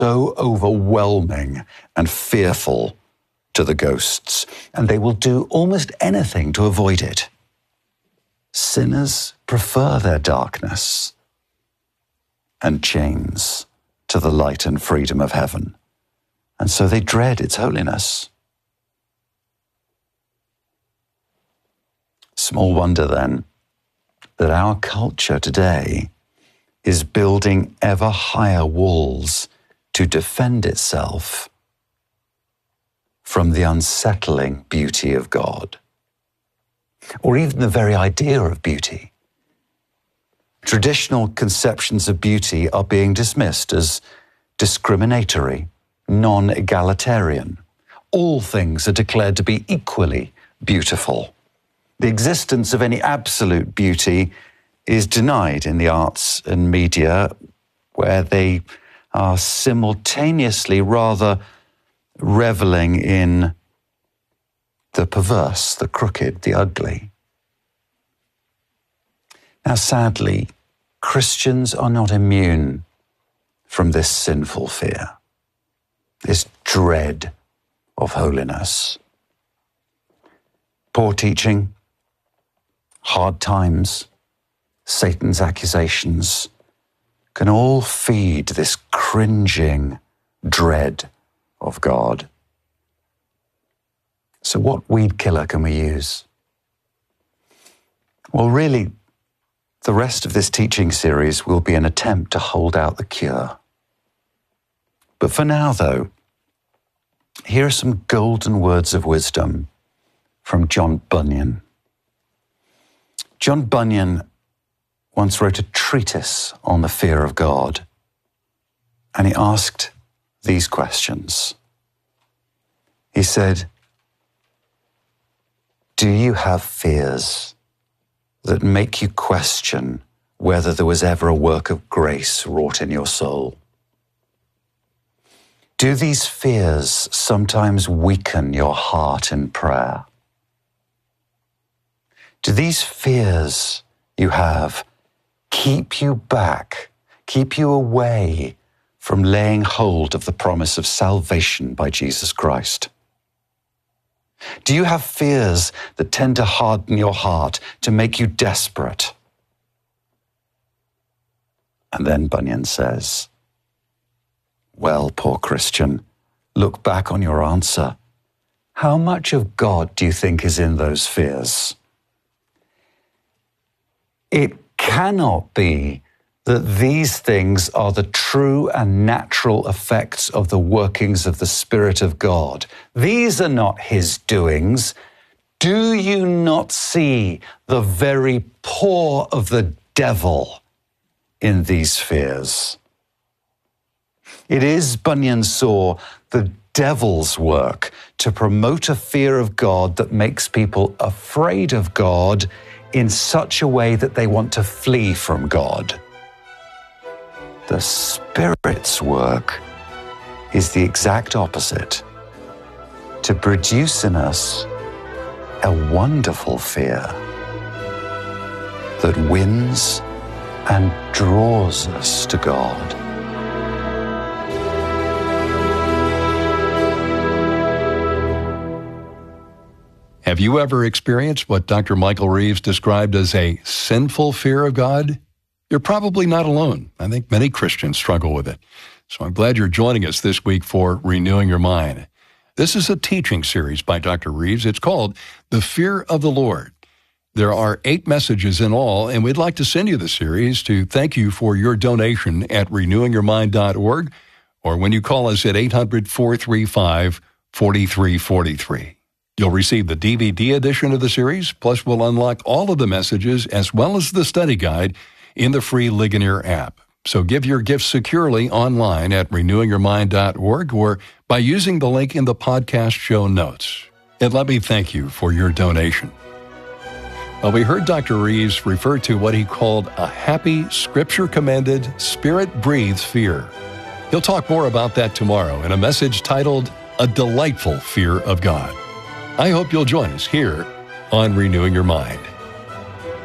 so overwhelming and fearful to the ghosts, and they will do almost anything to avoid it. Sinners prefer their darkness and chains to the light and freedom of heaven, and so they dread its holiness. Small wonder, then, that our culture today is building ever higher walls to defend itself from the unsettling beauty of God, or even the very idea of beauty. Traditional conceptions of beauty are being dismissed as discriminatory, non-egalitarian. All things are declared to be equally beautiful. The existence of any absolute beauty is denied in the arts and media, where they are simultaneously rather reveling in the perverse, the crooked, the ugly. Now, sadly, Christians are not immune from this sinful fear, this dread of holiness. Poor teaching, hard times, Satan's accusations can all feed this cringing dread of God. So what weed killer can we use? Well, really, the rest of this teaching series will be an attempt to hold out the cure. But for now, though, here are some golden words of wisdom from John Bunyan. John Bunyan once wrote a treatise on the fear of God, and he asked these questions. He said, "Do you have fears that make you question whether there was ever a work of grace wrought in your soul? Do these fears sometimes weaken your heart in prayer? Do these fears you have keep you back, keep you away from laying hold of the promise of salvation by Jesus Christ? Do you have fears that tend to harden your heart, to make you desperate?" And then Bunyan says, "Well, poor Christian, look back on your answer. How much of God do you think is in those fears? It cannot be that these things are the true and natural effects of the workings of the Spirit of God. These are not his doings. Do you not see the very paw of the devil in these fears?" It is, Bunyan saw, the devil's work to promote a fear of God that makes people afraid of God in such a way that they want to flee from God. The Spirit's work is the exact opposite, to produce in us a wonderful fear that wins and draws us to God. Have you ever experienced what Dr. Michael Reeves described as a sinful fear of God? You're probably not alone. I think many Christians struggle with it. So I'm glad you're joining us this week for Renewing Your Mind. This is a teaching series by Dr. Reeves. It's called The Fear of the Lord. There are 8 messages in all, and we'd like to send you the series to thank you for your donation at renewingyourmind.org or when you call us at 800-435-4343. You'll receive the DVD edition of the series, plus we'll unlock all of the messages as well as the study guide in the free Ligonier app. So give your gifts securely online at renewingyourmind.org or by using the link in the podcast show notes. And let me thank you for your donation. Well, we heard Dr. Reeves refer to what he called a happy, Scripture-commended, Spirit-breathed fear. He'll talk more about that tomorrow in a message titled, A Delightful Fear of God. I hope you'll join us here on Renewing Your Mind.